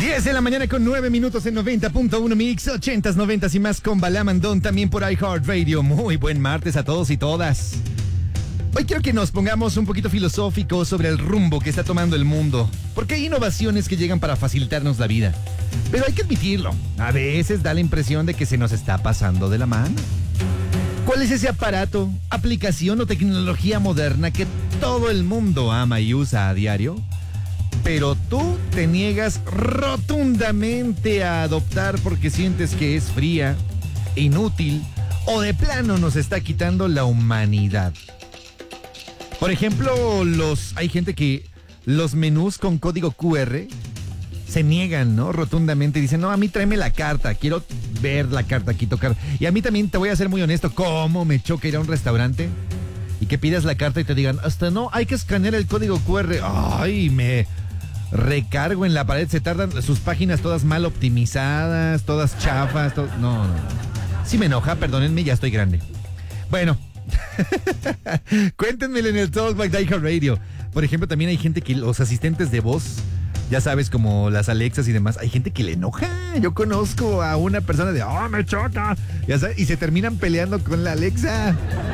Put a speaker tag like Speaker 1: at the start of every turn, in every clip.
Speaker 1: 10 de la mañana con 9 minutos en 90.1 Mix, 80s, 90s y más con Balamandón, también por iHeartRadio. Muy buen martes a todos y todas. Hoy quiero que nos pongamos un poquito filosóficos sobre el rumbo que está tomando el mundo, porque hay innovaciones que llegan para facilitarnos la vida. Pero hay que admitirlo, a veces da la impresión de que se nos está pasando de la mano. ¿Cuál es ese aparato, aplicación o tecnología moderna que todo el mundo ama y usa a diario, pero tú te niegas rotundamente a adoptar porque sientes que es fría, inútil o de plano nos está quitando la humanidad? Por ejemplo, hay gente que los menús con código QR se niegan, ¿no? Rotundamente. Dicen, no, a mí tráeme la carta, quiero ver la carta aquí, tocar. Y a mí también, te voy a ser muy honesto, ¿cómo me choca ir a un restaurante y que pidas la carta y te digan, hasta no, hay que escanear el código QR? Ay, me recargo en la pared, se tardan sus páginas todas mal optimizadas, todas chafas, no. Sí me enoja, perdónenme, ya estoy grande. Bueno, cuéntenmelo en el Talkback de iHeartRadio. Por ejemplo, también hay gente que los asistentes de voz, ya sabes, como las Alexas y demás, hay gente que le enoja. Yo conozco a una persona de, me choca, ya sabes, y se terminan peleando con la Alexa.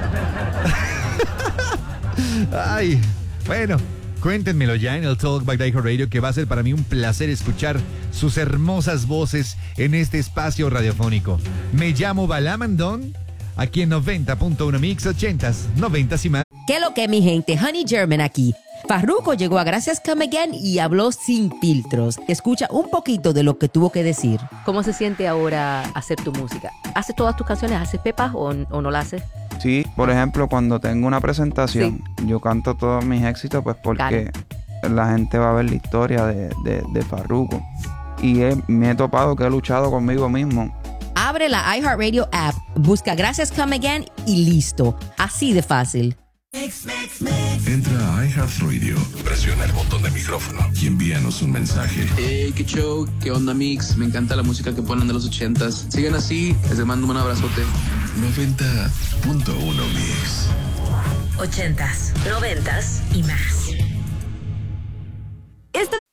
Speaker 1: Ay, bueno, cuéntenmelo ya en el Talkback de iHeartRadio, que va a ser para mí un placer escuchar sus hermosas voces en este espacio radiofónico. Me llamo Balamandón, aquí en 90.1 Mix, 80s, 90s y más.
Speaker 2: ¿Qué lo que, mi gente? Honey German aquí. Farruko llegó a Gracias Come Again y habló sin filtros. Escucha un poquito de lo que tuvo que decir. ¿Cómo se siente ahora hacer tu música? ¿Haces todas tus canciones? ¿Haces pepas o no la haces?
Speaker 3: Sí, por ejemplo, cuando tengo una presentación, yo canto todos mis éxitos, pues porque la gente va a ver la historia de Farruko. Y me he topado que he luchado conmigo mismo.
Speaker 2: Abre la iHeartRadio app, busca Gracias Come Again y listo. Así de fácil.
Speaker 4: Entra a iHeartRadio, presiona el botón de micrófono y envíanos un mensaje.
Speaker 5: Hey, qué show, qué onda Mix, me encanta la música que ponen de los 80s. Sigan así, les mando un abrazote.
Speaker 4: 90.1 Mix.
Speaker 6: 80s, 90s y más.